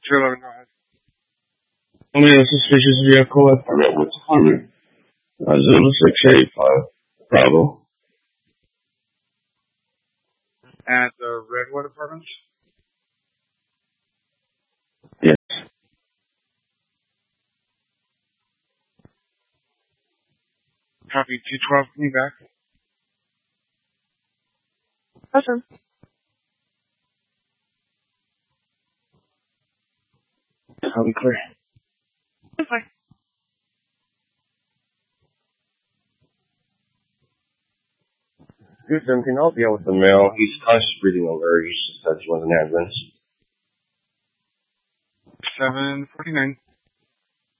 211, go ahead. Only a suspicious vehicle at the Redwood Department. 0685. Bravo. At the Redwood Apartments? Yes. Copy 212, can you back? Awesome. Copy clear. Okay. Good, 17. I'll be out with the mail. He's conscious breathing over. He just said he wasn't ambulance. 749.